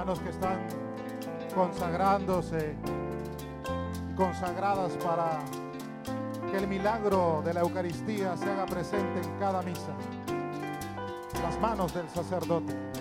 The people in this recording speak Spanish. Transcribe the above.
hermanos que están consagrándose, consagradas para que el milagro de la Eucaristía se haga presente en cada misa. Las manos del sacerdote.